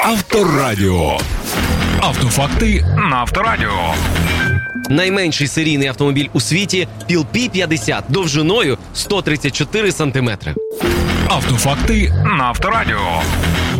Авторадіо. Автофакти на Авторадіо. Найменший серійний автомобіль у світі – Pil P50 довжиною 134 см. Автофакти на Авторадіо.